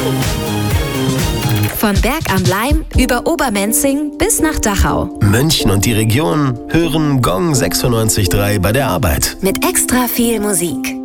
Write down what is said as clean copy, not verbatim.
Von Berg am Laim über Obermenzing bis nach Dachau. München und die Region hören Gong 96.3 bei der Arbeit. Mit extra viel Musik.